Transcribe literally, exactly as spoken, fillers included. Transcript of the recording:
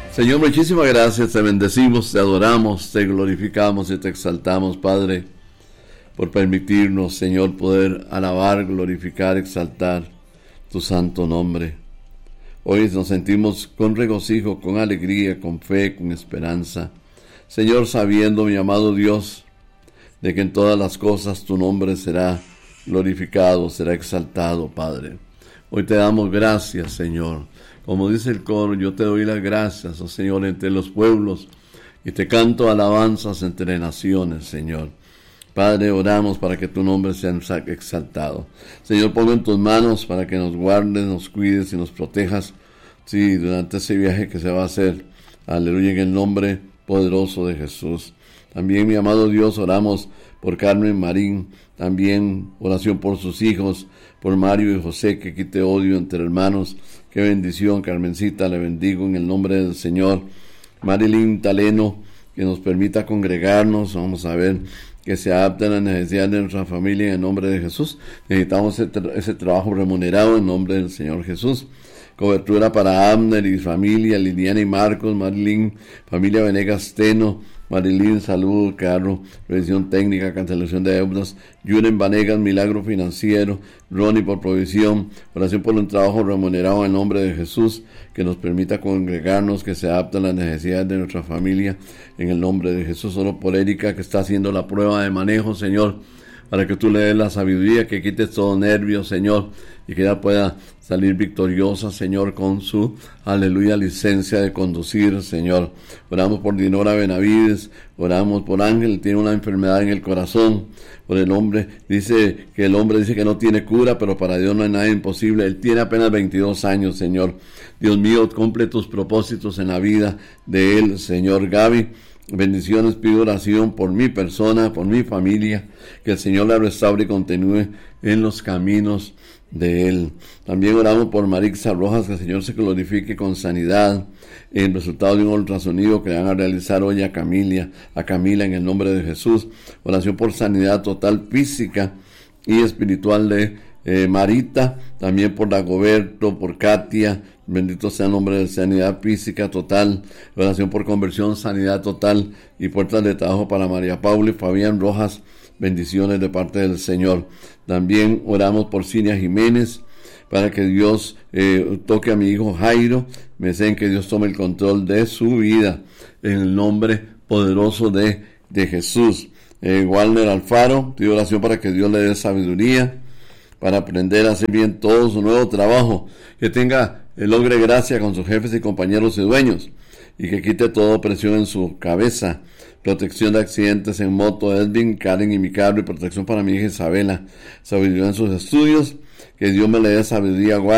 Señor, muchísimas gracias, te bendecimos, te adoramos, te glorificamos y te exaltamos, Padre, por permitirnos, Señor, poder alabar, glorificar, exaltar tu santo nombre. Hoy nos sentimos con regocijo, con alegría, con fe, con esperanza. Señor, sabiendo, mi amado Dios, de que en todas las cosas tu nombre será glorificado, será exaltado, Padre. Hoy te damos gracias, Señor. Como dice el coro, yo te doy las gracias, oh Señor, entre los pueblos, y te canto alabanzas entre naciones, Señor. Padre, oramos para que tu nombre sea exaltado. Señor, pongo en tus manos para que nos guardes, nos cuides y nos protejas, sí, durante ese viaje que se va a hacer. Aleluya, en el nombre poderoso de Jesús. También, mi amado Dios, oramos por Carmen Marín, también oración por sus hijos, por Mario y José, que quite odio entre hermanos. Qué bendición, Carmencita, le bendigo en el nombre del Señor. Marilyn Taleno, que nos permita congregarnos, vamos a ver, que se adapte a las necesidades de nuestra familia en el nombre de Jesús. Necesitamos ese, tra- ese trabajo remunerado en nombre del Señor Jesús. Cobertura para Abner y familia, Liliana y Marcos, Marilyn, familia Venegas Teno, Marilyn, salud, carro, revisión técnica, cancelación de deudas, Yuren Vanegas, milagro financiero, Ronnie por provisión, oración por un trabajo remunerado en nombre de Jesús, que nos permita congregarnos, que se adapte a las necesidades de nuestra familia, en el nombre de Jesús. Solo por Erika, que está haciendo la prueba de manejo, Señor, para que tú le des la sabiduría, que quites todo nervio, Señor, y que ella pueda salir victoriosa, Señor, con su, aleluya, licencia de conducir, Señor. Oramos por Dinora Benavides, oramos por Ángel, tiene una enfermedad en el corazón, por el hombre, dice que el hombre dice que no tiene cura, pero para Dios no hay nada imposible. Él tiene apenas veintidós años, Señor. Dios mío, cumple tus propósitos en la vida de él, Señor. Gaby, bendiciones, pido oración por mi persona, por mi familia, que el Señor la restaure y continúe en los caminos de él. También oramos por Marixa Rojas, que el Señor se glorifique con sanidad en resultado de un ultrasonido que van a realizar hoy a Camila, a Camila en el nombre de Jesús. Oración por sanidad total física y espiritual de eh, Marita, también por Dagoberto, por Katia, bendito sea el nombre de sanidad física total, oración por conversión, sanidad total y puertas de trabajo para María Paula y Fabián Rojas, bendiciones de parte del Señor. También oramos por Cinia Jiménez, para que Dios eh, toque a mi hijo Jairo, me deseen que Dios tome el control de su vida, en el nombre poderoso de, de Jesús. Eh, Walner Alfaro, pido oración para que Dios le dé sabiduría, para aprender a hacer bien todo su nuevo trabajo, que tenga, eh, logre gracia con sus jefes y compañeros y dueños, y que quite toda presión en su cabeza. Protección de accidentes en moto, Edwin, Karen y mi carro, y protección para mi hija Isabela. Sabiduría en sus estudios, que Dios me le dé sabiduría,